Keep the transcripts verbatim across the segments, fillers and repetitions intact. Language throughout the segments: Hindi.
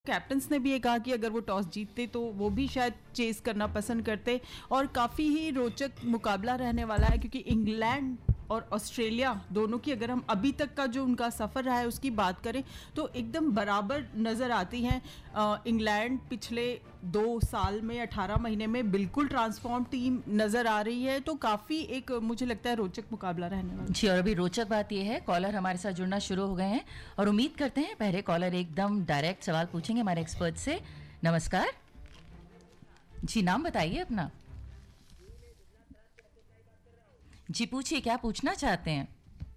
कैप्टन्स ने भी ये कहा कि अगर वो टॉस जीतते तो वो भी शायद चेस करना पसंद करते और काफ़ी ही रोचक मुकाबला रहने वाला है, क्योंकि इंग्लैंड और ऑस्ट्रेलिया दोनों की अगर हम अभी तक का जो उनका सफ़र रहा है उसकी बात करें तो एकदम बराबर नज़र आती हैं। इंग्लैंड पिछले दो साल में अठारह महीने में बिल्कुल ट्रांसफॉर्म टीम नज़र आ रही है, तो काफ़ी एक मुझे लगता है रोचक मुकाबला रहने वाला जी। और अभी रोचक बात यह है, कॉलर हमारे साथ जुड़ना शुरू हो गए हैं और उम्मीद करते हैं पहले कॉलर एकदम डायरेक्ट सवाल पूछेंगे हमारे एक्सपर्ट से। नमस्कार जी, नाम बताइए अपना जी, पूछिए क्या पूछना चाहते हैं।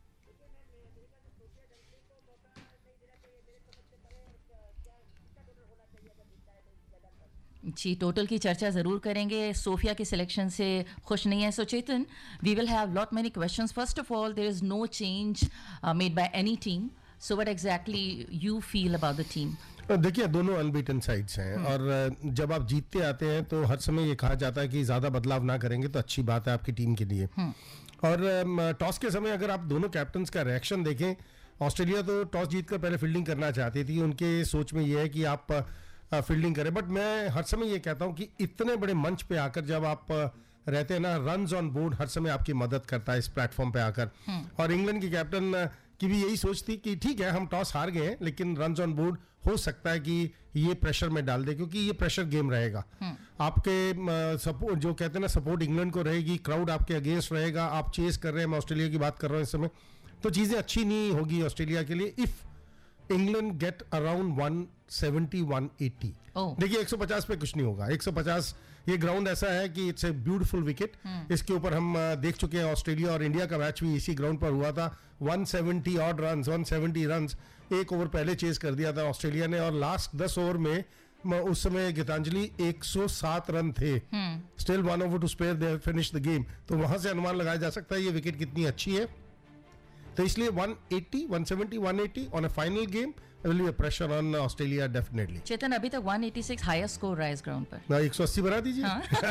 जी, टोटल की चर्चा ज़रूर करेंगे। सोफिया के सिलेक्शन से खुश नहीं है, सो चेतन, we will have lot many questions. First of all, there is no change made by any team, so what exactly you feel about the team? देखिए, दोनों अनबीटन साइड्स हैं और जब आप जीतते आते हैं तो हर समय ये कहा जाता है कि ज़्यादा बदलाव ना करेंगे तो अच्छी बात है आपकी टीम के लिए। और टॉस के समय अगर आप दोनों कैप्टन्स का रिएक्शन देखें, ऑस्ट्रेलिया तो टॉस जीतकर पहले फील्डिंग करना चाहती थी, उनके सोच में ये है कि आप फील्डिंग करें। बट मैं हर समय ये कहता हूँ कि इतने बड़े मंच पे आकर जब आप रहते हैं ना, रन्स ऑन बोर्ड हर समय आपकी मदद करता है इस प्लेटफॉर्म पे आकर। और इंग्लैंड की कैप्टन की भी यही सोच थी कि ठीक है हम टॉस हार गए हैं लेकिन रन्स ऑन बोर्ड हो सकता है कि ये प्रेशर में डाल दे, क्योंकि ये प्रेशर गेम रहेगा। आपके सपोर्ट जो कहते हैं ना, सपोर्ट इंग्लैंड को रहेगी, क्राउड आपके अगेंस्ट रहेगा, आप चेस कर रहे हैं, मैं ऑस्ट्रेलिया की बात कर रहा हूँ इस समय, तो चीज़ें अच्छी नहीं होगी ऑस्ट्रेलिया के लिए if England get around one seventy one eighty. देखिए एक सौ पचास पे कुछ नहीं होगा। एक सौ पचास ये ग्राउंड ऐसा है कि इट्स ए ब्यूटीफुल विकेट। इसके ऊपर हम देख चुके हैं, ऑस्ट्रेलिया और इंडिया का मैच भी इसी ग्राउंड पर हुआ था। One seventy odd runs, one seventy runs एक ओवर पहले चेज कर दिया था ऑस्ट्रेलिया ने, और लास्ट दस ओवर में उस समय गीतांजलि एक सौ सात रन थे, still one over to spare, they finish the game. तो वहां से अनुमान लगाया जा सकता है ये विकेट कितनी अच्छी है। तो इसलिए one eighty, one seventy, one eighty on a final game will be a pressure on Australia definitely. चेतन, अभी तक one eighty six highest score रहा है इस ग्राउंड पर। ना एक सौ अस्सी बना दीजिए।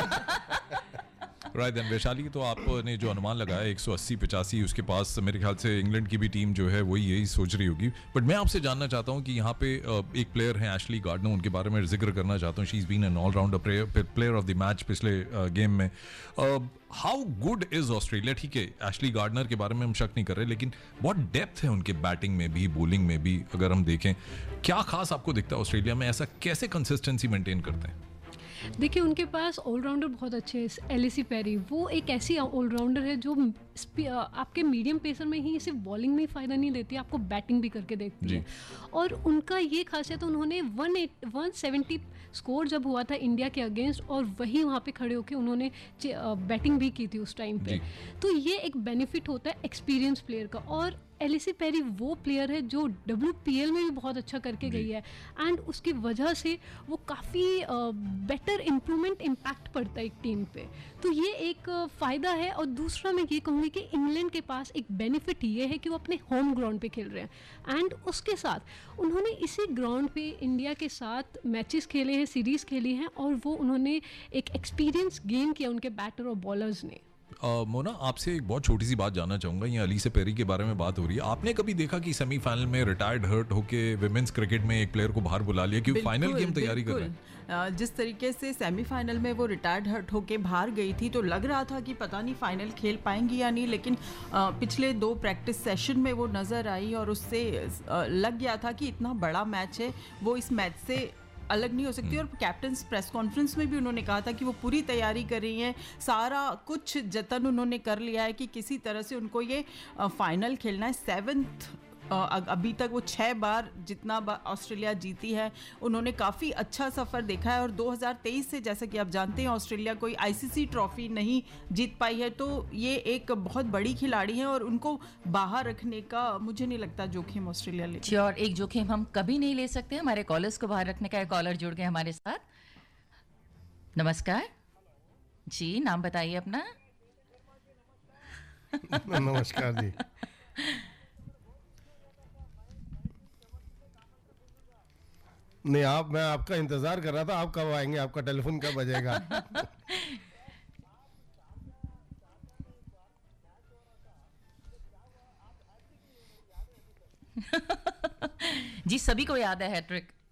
राइट देन वैशाली, तो आपने जो अनुमान लगाया एक सौ अस्सी पचासी, उसके पास मेरे ख्याल से इंग्लैंड की भी टीम जो है वही यही सोच रही होगी। बट मैं आपसे जानना चाहता हूं कि यहाँ पे एक प्लेयर हैं एशली गार्डनर, उनके बारे में जिक्र करना चाहता हूँ। She is been an allrounder player of the match पिछले गेम में। How good is Australia? ठीक है, एशली गार्डनर के बारे में हम शक नहीं कर रहे, लेकिन बहुत डेप्थ है उनके बैटिंग में भी, बॉलिंग में भी। अगर हम देखें, क्या खास आपको दिखता है ऑस्ट्रेलिया में? ऐसा कैसे कंसिस्टेंसी मेंटेन करते हैं? देखिए, उनके पास ऑलराउंडर बहुत अच्छे हैं। एलिसी पेरी वो एक ऐसी ऑलराउंडर है जो आपके मीडियम पेसर में ही सिर्फ बॉलिंग में ही फ़ायदा नहीं देती, आपको बैटिंग भी करके देती है। और उनका ये खासियत, उन्होंने वन सेवेंटी स्कोर जब हुआ था इंडिया के अगेंस्ट, और वही वहाँ पे खड़े होकर उन्होंने बैटिंग भी की थी उस टाइम पे। तो ये एक बेनिफिट होता है एक्सपीरियंस प्लेयर का। और एलिसी पेरी वो प्लेयर है जो डब्ल्यू पी एल में भी बहुत अच्छा करके गई है, एंड उसकी वजह से वो काफ़ी बेटर इम्प्रूवमेंट इम्पैक्ट पड़ता है एक टीम पे। तो ये एक फ़ायदा है। और दूसरा मैं ये कहूँगी कि इंग्लैंड के पास एक बेनिफिट ये है कि वो अपने होम ग्राउंड पे खेल रहे हैं, एंड उसके साथ उन्होंने इसी ग्राउंड पे इंडिया के साथ मैचेस खेले हैं, सीरीज़ खेली हैं, और वो उन्होंने एक एक्सपीरियंस गेम किया उनके बैटर और बॉलर्स ने। Uh, मोना, आपसे एक बहुत छोटी सी बात जानना चाहूँगा। ये एलिसी पेरी के बारे में बात हो रही है, आपने कभी देखा कि सेमीफाइनल में रिटायर्ड हर्ट होके विमेंस क्रिकेट में एक प्लेयर को बाहर बुला लिया क्योंकि फाइनल गेम तैयारी कर रहे हैं? जिस तरीके से सेमीफाइनल में वो रिटायर्ड हर्ट होके बाहर गई थी तो लग रहा था कि पता नहीं फाइनल खेल पाएंगी या नहीं, लेकिन पिछले दो प्रैक्टिस सेशन में वो नज़र आई और उससे लग गया था कि इतना बड़ा मैच है, वो इस मैच से अलग नहीं हो सकती। और कैप्टन प्रेस कॉन्फ्रेंस में भी उन्होंने कहा था कि वो पूरी तैयारी कर रही हैं, सारा कुछ जतन उन्होंने कर लिया है कि किसी तरह से उनको ये फाइनल खेलना है। सेवन्थ अभी तक वो छः बार जितना बार ऑस्ट्रेलिया जीती है, उन्होंने काफ़ी अच्छा सफ़र देखा है। और दो हज़ार तेईस से, जैसा कि आप जानते हैं, ऑस्ट्रेलिया कोई आईसीसी ट्रॉफी नहीं जीत पाई है, तो ये एक बहुत बड़ी खिलाड़ी है और उनको बाहर रखने का मुझे नहीं लगता जोखिम ऑस्ट्रेलिया ले। जी, और एक जोखिम हम कभी नहीं ले सकते हमारे कॉलर्स को बाहर रखने का। एक कॉलर जुड़ गए हमारे साथ। नमस्कार जी, नाम बताइए अपना। नमस्कार जी। नहीं, आप, मैं आपका इंतजार कर रहा था, आप कब आएंगे, आपका टेलीफोन कब बजेगा? जी, सभी को याद है हैट्रिक।